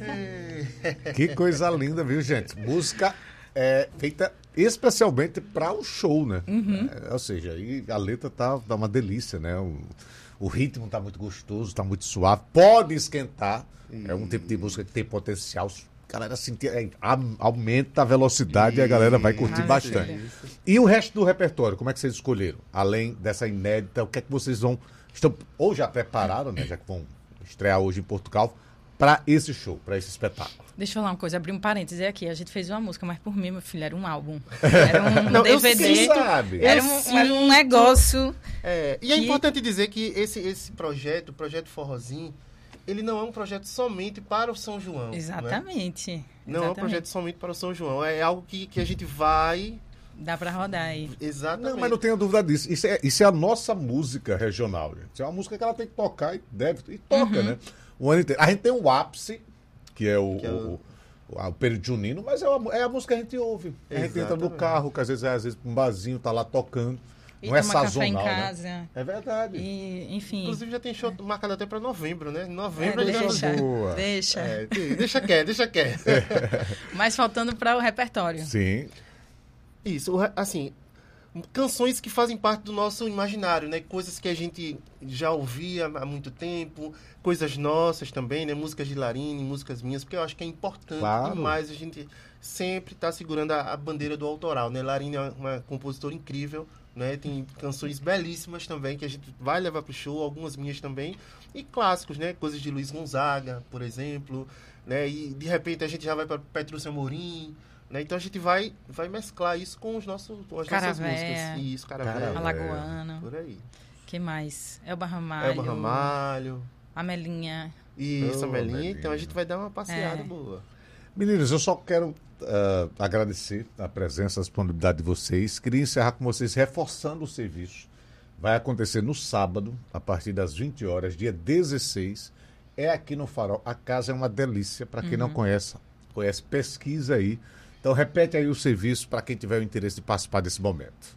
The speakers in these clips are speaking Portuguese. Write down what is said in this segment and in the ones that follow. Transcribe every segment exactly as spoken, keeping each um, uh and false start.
Que coisa linda, viu, gente? Música é, feita especialmente para o show, né? Uhum. É, ou seja, aí a letra tá, tá uma delícia, né? O, o ritmo tá muito gostoso, tá muito suave, pode esquentar. E... É um tipo de música que tem potencial. A galera sentir, é, aumenta a velocidade e, e a galera vai curtir ah, bastante. Isso. E o resto do repertório, como é que vocês escolheram? Além dessa inédita, o que é que vocês vão... Estão, ou já prepararam, né? Já que vão estrear hoje em Portugal, para esse show, para esse espetáculo. Deixa eu falar uma coisa, abrir um parêntese aqui. A gente fez uma música, mas por mim, meu filho, era um álbum. Era um Não, D V D. Eu sabe. Era um, era um negócio. É, e que... é importante dizer que esse, esse projeto, o Projeto Forrozinho, ele não é um projeto somente para o São João. Exatamente. Né? Não Exatamente. é um projeto somente para o São João. É algo que, que a gente vai... Dá para rodar aí. Exatamente. Não, mas não tenha dúvida disso. Isso é, isso é a nossa música regional, gente. Isso é uma música que ela tem que tocar e deve, e toca, uhum. né? O ano inteiro. A gente tem o ápice, que é o, que é o... o, o, o período junino, mas é, uma, é a música que a gente ouve. A gente Exatamente. entra no carro, que às vezes é às vezes, um barzinho, tá lá tocando. E não é sazonal, café em casa. Né? É verdade. E, enfim. Inclusive já tem show marcado até para novembro, né? Novembro é, deixa, boa. Deixa. É, deixa quieto, deixa quieto. Mas faltando para o repertório. Sim. Isso, assim, canções que fazem parte do nosso imaginário, né? Coisas que a gente já ouvia há muito tempo, coisas nossas também, né? Músicas de Larine, músicas minhas, porque eu acho que é importante claro. demais a gente sempre estar tá segurando a, a bandeira do autoral, né? Larine é uma, uma compositora incrível, né? Tem canções belíssimas também que a gente vai levar pro show, algumas minhas também, e clássicos, né? Coisas de Luiz Gonzaga, por exemplo, né? E de repente a gente já vai para Petrúcia Amorim, né? Então a gente vai, vai mesclar isso com, os nossos, com as Caravéia. nossas músicas. Isso, Caravéia. Alagoano. Por aí. Que mais? Elba Ramalho. Elba Ramalho. Amelinha. Isso, oh, Amelinha. Amelinha. Então a gente vai dar uma passeada é. boa. Meninos, eu só quero uh, agradecer a presença, a disponibilidade de vocês. Queria encerrar com vocês reforçando o serviço. Vai acontecer no sábado, a partir das vinte horas, dia dezesseis. É aqui no Farol. A casa é uma delícia. Para quem uhum. não conhece, conhece, pesquisa aí. Então, repete aí o serviço para quem tiver o interesse de participar desse momento.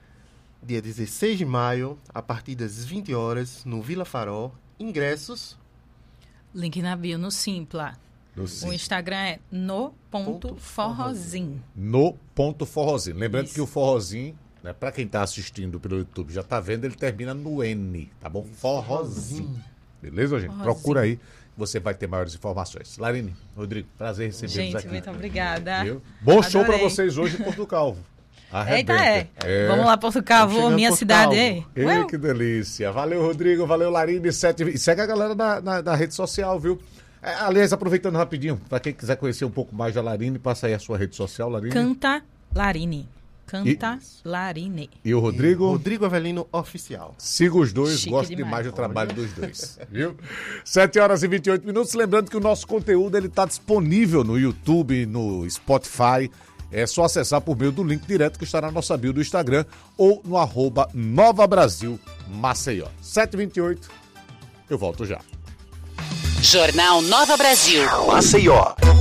Dia dezesseis de maio, a partir das vinte horas, no Vila Farol. Ingressos. Link na bio, no Simpla. No o Simpla. Instagram é no ponto forrozinho. No ponto forrozinho. Lembrando Isso. que o forrozinho, né, para quem está assistindo pelo YouTube, já está vendo, ele termina no N, tá bom? Forrozinho. Beleza, gente? Forrozinho. Procura aí. Você vai ter maiores informações. Larine, Rodrigo, prazer recebê-los aqui. Gente, muito obrigada. Viu? Bom Adorei. show para vocês hoje em Portugal. Eita, é. é. Vamos lá, Portugal, minha cidade. Ei, Ei que delícia. Valeu, Rodrigo. Valeu, Larine. Sete... E segue a galera na, na, na rede social, viu? É, aliás, aproveitando rapidinho, para quem quiser conhecer um pouco mais da Larine, passa aí a sua rede social, Larine. Canta Larine. Canta e... Larine. E o Rodrigo? E Rodrigo Avelino Oficial. Siga os dois, Chique gosto demais. demais do trabalho dos dois. Viu? sete horas e vinte e oito minutos. Lembrando que o nosso conteúdo está disponível no YouTube, no Spotify. É só acessar por meio do link direto que está na nossa bio do Instagram ou no arroba Nova Brasil Maceió. sete e vinte e oito. Eu volto já. Jornal Nova Brasil. Maceió.